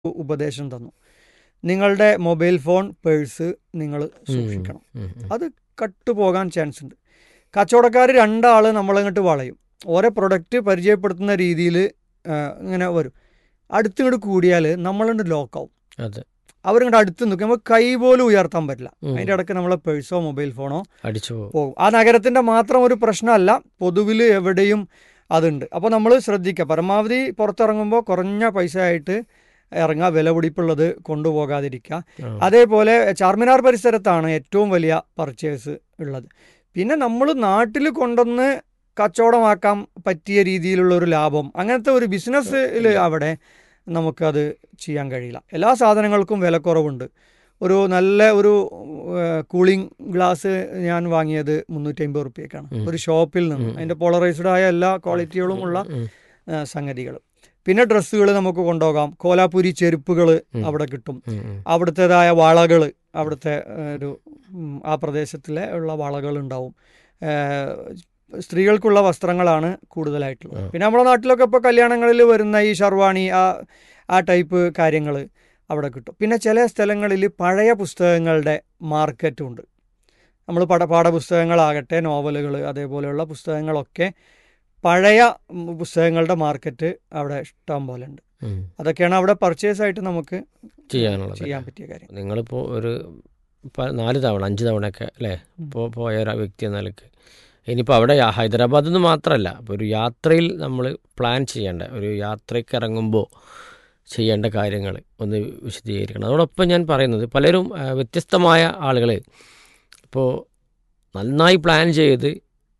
ഉപദേശം തന്നു. നിങ്ങളുടെ മൊബൈൽ ഫോൺ, പേഴ്സ് നിങ്ങൾ സൂക്ഷിക്കണം. അത് കട്ടുപോകാൻ ചാൻസ് ഉണ്ട്. കച്ചവടക്കാർ രണ്ടാൾ നമ്മളിങ്ങോട്ട് വളയും. ഓരോ പ്രൊഡക്റ്റ് പരിചയപ്പെടുത്തുന്ന രീതിയിൽ ഇങ്ങനെ വരും. അടുത്തിങ്ങോട്ട് കൂടിയാൽ നമ്മളുണ്ട് ലോക്കാവും. അതെ, അവരിങ്ങോട്ട് അടുത്ത് നിൽക്കും, നമുക്ക് കൈ പോലും ഉയർത്താൻ പറ്റില്ല. അതിൻ്റെ ഇടയ്ക്ക് നമ്മളെ പേഴ്സോ മൊബൈൽ ഫോണോ അടിച്ചു പോകും. ആ നഗരത്തിൻ്റെ മാത്രം ഒരു പ്രശ്നമല്ല, പൊതുവിൽ എവിടെയും അതുണ്ട്. അപ്പോൾ നമ്മൾ ശ്രദ്ധിക്കുക, പരമാവധി പുറത്തിറങ്ങുമ്പോൾ കുറഞ്ഞ പൈസ ആയിട്ട് ഇറങ്ങുക, വിലപിടിപ്പുള്ളത് കൊണ്ടുപോകാതിരിക്കുക. അതേപോലെ ചാർമിനാർ പരിസരത്താണ് ഏറ്റവും വലിയ പർച്ചേസ് ഉള്ളത്. പിന്നെ നമ്മൾ നാട്ടിൽ കൊണ്ടുവന്ന് കച്ചവടമാക്കാൻ പറ്റിയ രീതിയിലുള്ള ഒരു ലാഭം, അങ്ങനത്തെ ഒരു ബിസിനസ്സിൽ അവിടെ നമുക്കത് ചെയ്യാൻ കഴിയില്ല. എല്ലാ സാധനങ്ങൾക്കും വിലക്കുറവുണ്ട്. ഒരു നല്ല ഒരു കൂളിംഗ് ഗ്ലാസ് ഞാൻ വാങ്ങിയത് 350 റുപ്യക്കാണ് ഒരു ഷോപ്പിൽ നിന്ന്. അതിൻ്റെ പോളറൈസ്ഡ് ആയ എല്ലാ ക്വാളിറ്റികളും ഉള്ള സംഗതികൾ. പിന്നെ ഡ്രസ്സുകൾ നമുക്ക് കൊണ്ടുപോകാം. കോലാപുരി ചെരുപ്പുകൾ അവിടെ കിട്ടും. അവിടുത്തേതായ വളകൾ, അവിടുത്തെ ഒരു ആ പ്രദേശത്തിലെ ഉള്ള വളകൾ ഉണ്ടാവും. സ്ത്രീകൾക്കുള്ള വസ്ത്രങ്ങളാണ് കൂടുതലായിട്ടുള്ളത്. പിന്നെ നമ്മുടെ നാട്ടിലൊക്കെ ഇപ്പോൾ കല്യാണങ്ങളിൽ വരുന്ന ഈ ഷർവാണി, ആ ടൈപ്പ് കാര്യങ്ങൾ അവിടെ കിട്ടും. പിന്നെ ചില സ്ഥലങ്ങളിൽ പഴയ പുസ്തകങ്ങളുടെ മാർക്കറ്റും ഉണ്ട്. നമ്മൾ പാഠപുസ്തകങ്ങളാകട്ടെ, നോവലുകൾ, അതേപോലെയുള്ള പുസ്തകങ്ങളൊക്കെ പഴയ പുസ്തകങ്ങളുടെ മാർക്കറ്റ് അവിടെ ഇഷ്ടം പോലെ ഉണ്ട്. അതൊക്കെയാണ് അവിടെ പർച്ചേസ് ആയിട്ട് നമുക്ക് ചെയ്യാൻ പറ്റിയ കാര്യം. നിങ്ങളിപ്പോൾ ഒരു 4 തവണ 5 തവണയൊക്കെ അല്ലേ ഇപ്പോൾ പോയ ഒരു വ്യക്തി എന്ന നിലയ്ക്ക്, ഇനിയിപ്പോൾ അവിടെ ഹൈദരാബാദിൽ നിന്ന് മാത്രമല്ല, ഇപ്പോൾ ഒരു യാത്രയിൽ നമ്മൾ പ്ലാൻ ചെയ്യേണ്ട, ഒരു യാത്രയ്ക്ക് ഇറങ്ങുമ്പോൾ ചെയ്യേണ്ട കാര്യങ്ങൾ ഒന്ന് വിശദീകരിക്കണം. അതോടൊപ്പം ഞാൻ പറയുന്നത്, പലരും വ്യത്യസ്തമായ ആളുകൾ ഇപ്പോൾ നന്നായി പ്ലാൻ ചെയ്ത്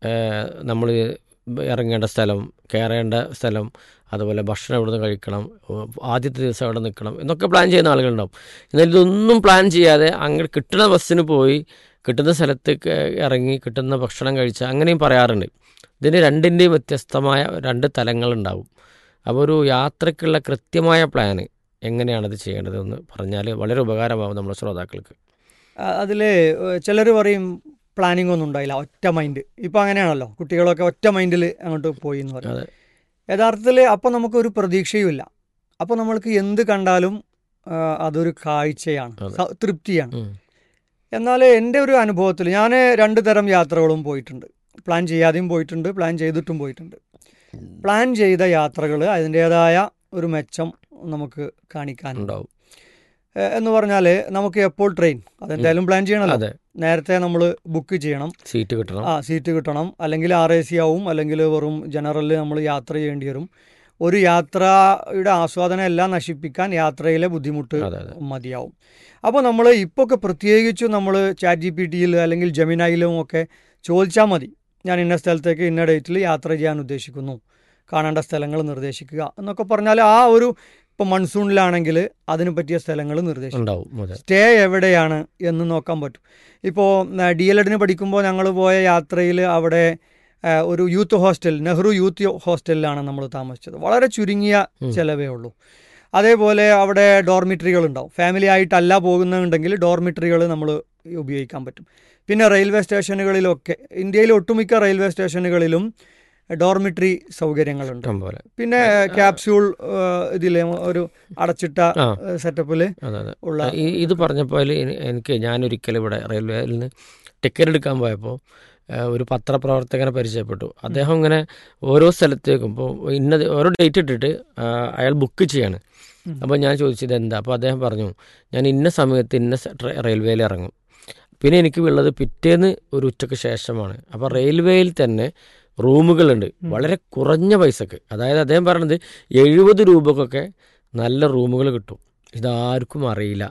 നമ്മൾ ഇറങ്ങേണ്ട സ്ഥലം, കയറേണ്ട സ്ഥലം, അതുപോലെ ഭക്ഷണം എവിടെ നിന്ന് കഴിക്കണം, ആദ്യത്തെ ദിവസം എവിടെ നിൽക്കണം എന്നൊക്കെ പ്ലാൻ ചെയ്യുന്ന ആളുകളുണ്ടാവും. എന്നാൽ ഇതൊന്നും പ്ലാൻ ചെയ്യാതെ അങ്ങനെ കിട്ടുന്ന ബസ്സിന് പോയി കിട്ടുന്ന സ്ഥലത്ത് ഇറങ്ങി കിട്ടുന്ന ഭക്ഷണം കഴിച്ചാൽ അങ്ങനെയും പറയാറുണ്ട്. ഇതിന് രണ്ടിൻ്റെയും വ്യത്യസ്തമായ 2 തലങ്ങളുണ്ടാവും. അപ്പോൾ ഒരു യാത്രയ്ക്കുള്ള കൃത്യമായ പ്ലാന് എങ്ങനെയാണത് ചെയ്യേണ്ടതെന്ന് പറഞ്ഞാൽ വളരെ ഉപകാരമാകും നമ്മുടെ ശ്രോതാക്കൾക്ക്. അതിൽ ചിലർ പറയും പ്ലാനിങ് ഒന്നും ഉണ്ടായില്ല, ഒറ്റ മൈൻഡ്. ഇപ്പം അങ്ങനെയാണല്ലോ, കുട്ടികളൊക്കെ ഒറ്റ മൈൻഡിൽ അങ്ങോട്ട് പോയി എന്ന് പറയും. യഥാർത്ഥത്തിൽ അപ്പോൾ നമുക്കൊരു പ്രതീക്ഷയുമില്ല. അപ്പോൾ നമ്മൾക്ക് എന്ത് കണ്ടാലും അതൊരു കാഴ്ചയാണ്, തൃപ്തിയാണ്. എന്നാൽ എൻ്റെ ഒരു അനുഭവത്തിൽ ഞാൻ 2 തരം യാത്രകളും പോയിട്ടുണ്ട്. പ്ലാൻ ചെയ്യാതെയും പോയിട്ടുണ്ട്, പ്ലാൻ ചെയ്തിട്ടും പോയിട്ടുണ്ട്. പ്ലാൻ ചെയ്ത യാത്രകൾ അതിൻ്റേതായ ഒരു മെച്ചം നമുക്ക് കാണിക്കാനുണ്ടാവും. എന്ന് പറഞ്ഞാൽ നമുക്ക് എപ്പോൾ ട്രെയിൻ അതെന്തായാലും പ്ലാൻ ചെയ്യണമല്ലോ. നേരത്തെ നമ്മൾ ബുക്ക് ചെയ്യണം, സീറ്റ് കിട്ടണം. അല്ലെങ്കിൽ RAC ആവും, അല്ലെങ്കിൽ വെറും ജനറലിൽ നമ്മൾ യാത്ര ചെയ്യേണ്ടി വരും. ഒരു യാത്രയുടെ ആസ്വാദനം എല്ലാം നശിപ്പിക്കാൻ യാത്രയിലെ ബുദ്ധിമുട്ട് മതിയാവും. അപ്പോൾ നമ്മൾ ഇപ്പോൾ ഒക്കെ പ്രത്യേകിച്ചും നമ്മൾ ChatGPT അല്ലെങ്കിൽ ജെമിനയിലും ഒക്കെ ചോദിച്ചാൽ മതി, ഞാൻ ഇന്ന സ്ഥലത്തേക്ക് ഇന്ന ഡേറ്റിൽ യാത്ര ചെയ്യാൻ ഉദ്ദേശിക്കുന്നു, കാണേണ്ട സ്ഥലങ്ങൾ നിർദ്ദേശിക്കുക എന്നൊക്കെ പറഞ്ഞാൽ ആ ഒരു, ഇപ്പോൾ മൺസൂണിലാണെങ്കിൽ അതിന് പറ്റിയ സ്ഥലങ്ങൾ നിർദ്ദേശിക്കും. സ്റ്റേ എവിടെയാണ് എന്ന് നോക്കാൻ പറ്റും. ഇപ്പോൾ DLED പഠിക്കുമ്പോൾ ഞങ്ങൾ പോയ യാത്രയിൽ അവിടെ ഒരു യൂത്ത് ഹോസ്റ്റൽ, നെഹ്റു യൂത്ത് ഹോസ്റ്റലിലാണ് നമ്മൾ താമസിച്ചത്. വളരെ ചുരുങ്ങിയ ചിലവേ ഉള്ളൂ. അതേപോലെ അവിടെ ഡോർമിറ്ററികൾ ഉണ്ടാവും. ഫാമിലി ആയിട്ടല്ല പോകുന്നുണ്ടെങ്കിൽ ഡോർമിറ്ററികൾ നമ്മൾ ഉപയോഗിക്കാൻ പറ്റും. പിന്നെ റെയിൽവേ സ്റ്റേഷനുകളിലൊക്കെ, ഇന്ത്യയിലെ ഒട്ടുമിക്ക റെയിൽവേ സ്റ്റേഷനുകളിലും ഡോർമിറ്ററി സൗകര്യങ്ങളുണ്ട്. പിന്നെ ക്യാപ്സ്യൂൾ ഇതിൽ ഒരു അടച്ചിട്ട സെറ്റപ്പിൽ ഉള്ള. ഇത് പറഞ്ഞപ്പോൾ ഞാനൊരിക്കലും ഇവിടെ റെയിൽവേയിൽ നിന്ന് ടിക്കറ്റ് എടുക്കാൻ പോയപ്പോൾ ഒരു പത്രപ്രവർത്തകനെ പരിചയപ്പെട്ടു. അദ്ദേഹം ഇങ്ങനെ ഓരോ സ്ഥലത്തേക്കും ഇപ്പോൾ ഓരോ ഡേറ്റ് ഇട്ടിട്ട് അയാൾ ബുക്ക് ചെയ്യാണ്. അപ്പോൾ ഞാൻ ചോദിച്ചത് എന്താ, അപ്പോൾ അദ്ദേഹം പറഞ്ഞു, ഞാൻ ഇന്ന സമയത്ത് ഇന്ന റെയിൽവേയിൽ ഇറങ്ങും. പിന്നെ എനിക്ക് ഉള്ളത് പിറ്റേന്ന് ഒരു ഉച്ചയ്ക്ക് ശേഷമാണ്. അപ്പോൾ റെയിൽവേയിൽ തന്നെ റൂമുകളുണ്ട് വളരെ കുറഞ്ഞ പൈസക്ക്. അതായത് അദ്ദേഹം പറഞ്ഞത് 70 രൂപക്കൊക്കെ നല്ല റൂമുകൾ കിട്ടും. ഇതാർക്കും അറിയില്ല,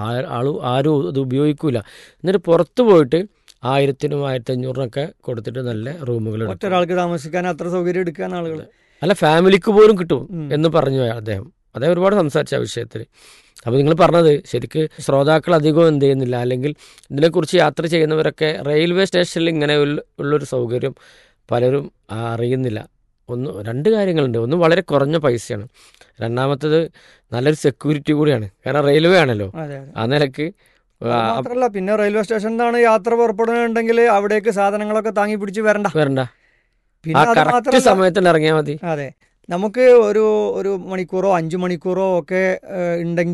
ആരും ഇത് ഉപയോഗിക്കില്ല. എന്നിട്ട് പുറത്ത് പോയിട്ട് 1000-നും 1500-നൊക്കെ കൊടുത്തിട്ട് നല്ല റൂമുകൾ, ഒരാൾക്ക് താമസിക്കാൻ അത്ര സൗകര്യം എടുക്കാൻ ആളുകൾ, അല്ല ഫാമിലിക്ക് പോലും കിട്ടും എന്ന് പറഞ്ഞു അദ്ദേഹം ഒരുപാട് സംസാരിച്ച ആ വിഷയത്തിൽ. അപ്പോൾ നിങ്ങൾ പറഞ്ഞത് ശരിക്ക് ശ്രോതാക്കൾ അധികം എന്ത് ചെയ്യുന്നില്ല, അല്ലെങ്കിൽ ഇതിനെക്കുറിച്ച് യാത്ര ചെയ്യുന്നവരൊക്കെ റെയിൽവേ സ്റ്റേഷനിൽ ഇങ്ങനെ ഉള്ളൊരു സൗകര്യം പലരും അറിയുന്നില്ല. 2 കാര്യങ്ങളുണ്ട്. ഒന്ന് വളരെ കുറഞ്ഞ പൈസയാണ്, രണ്ടാമത്തത് നല്ലൊരു സെക്യൂരിറ്റി കൂടിയാണ്. കാരണം റെയിൽവേ ആണല്ലോ. ആ നിലക്ക് മാത്രമല്ല, പിന്നെ റെയിൽവേ സ്റ്റേഷനിലാണ് യാത്ര പുറപ്പെടുന്നുണ്ടെങ്കിൽ അവിടേക്ക് സാധനങ്ങളൊക്കെ താങ്ങി പിടിച്ച് വരണ്ട. പിന്നെ സമയത്തിന് ഇറങ്ങിയാൽ മതി. അതെ. നമുക്ക് ഒരു മണിക്കൂറോ 5 മണിക്കൂറോ ഒക്കെ ഉണ്ടെങ്കിൽ